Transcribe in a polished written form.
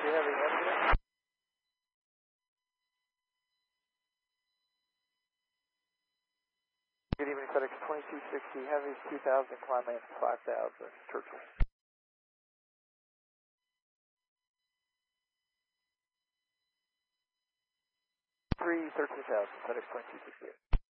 Heavy ambulance. Good evening, FedEx 2260 Heavy, 2000, climb in 5000, Churchill. 13,000, FedEx 2260.